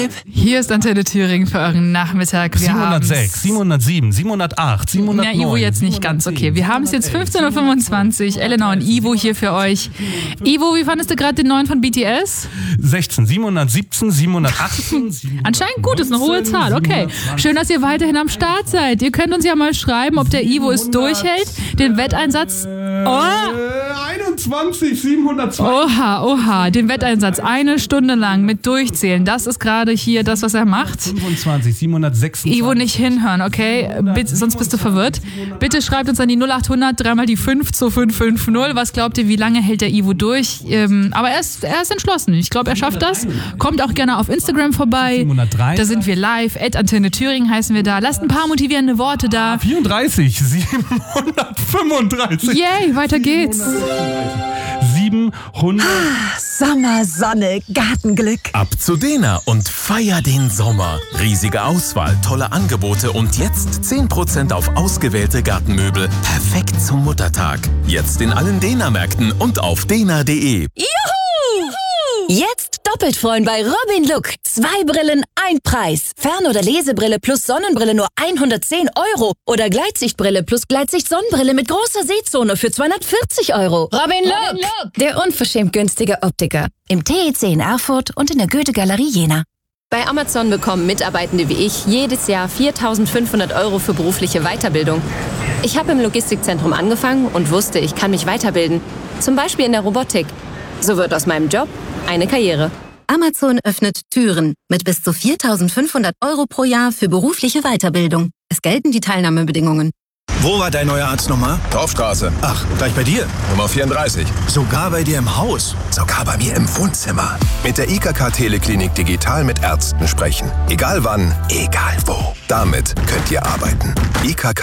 Hier ist Antenne Thüringen für euren Nachmittag. Wir 706, 707, 708, 709. Ja, Ivo jetzt nicht ganz, okay. Wir haben es jetzt 15.25 Uhr. Elena und Ivo hier für euch. Ivo, wie fandest du gerade den neuen von BTS? 16, 717, 718. Anscheinend gut, ist eine hohe Zahl. Okay. Schön, dass ihr weiterhin am Start seid. Ihr könnt uns ja mal schreiben, ob der Ivo es durchhält. Den Wetteinsatz. 21, 720. Oha. Den Wetteinsatz 1 Stunde lang mit durchzählen. Das ist gerade hier das, was er macht. 25, 726. Ivo, nicht hinhören, okay? Bitte, sonst bist du verwirrt. Bitte schreibt uns an die 0800 dreimal die 5 zu 550. Was glaubt ihr, wie lange hält der Ivo durch? Aber er ist entschlossen. Ich glaube, er schafft das. Kommt auch gerne auf Instagram vorbei. 703. Da sind wir live. @Antenne Thüringen heißen wir da. Lasst ein paar motivierende Worte da. 34, 735. Yay, weiter geht's. 700. Sommer, Sonne, Gartenglück. Ab zu Dena und feier den Sommer. Riesige Auswahl, tolle Angebote und jetzt 10% auf ausgewählte Gartenmöbel. Perfekt zum Muttertag. Jetzt in allen Dena-Märkten und auf dena.de. Juhu! Jetzt doppelt freuen bei Robin Look. 2 Brillen, 1 Preis. Fern- oder Lesebrille plus Sonnenbrille nur 110 €. Oder Gleitsichtbrille plus Gleitsicht-Sonnenbrille mit großer Sehzone für 240 €. Robin Look, der unverschämt günstige Optiker. Im TEC in Erfurt und in der Goethe-Galerie Jena. Bei Amazon bekommen Mitarbeitende wie ich jedes Jahr 4.500 € für berufliche Weiterbildung. Ich habe im Logistikzentrum angefangen und wusste, ich kann mich weiterbilden. Zum Beispiel in der Robotik. So wird aus meinem Job eine Karriere. Amazon öffnet Türen mit bis zu 4.500 € pro Jahr für berufliche Weiterbildung. Es gelten die Teilnahmebedingungen. Wo war dein neuer Arzt nochmal? Dorfstraße. Ach, gleich bei dir? Nummer 34. Sogar bei dir im Haus? Sogar bei mir im Wohnzimmer. Mit der IKK Teleklinik digital mit Ärzten sprechen. Egal wann, egal wo. Damit könnt ihr arbeiten. IKK